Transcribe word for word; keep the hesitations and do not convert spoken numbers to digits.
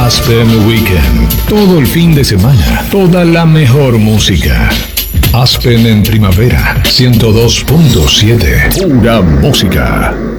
Aspen Weekend. Todo el fin de semana. Toda la mejor música. Aspen en primavera. ciento dos punto siete. Pura música.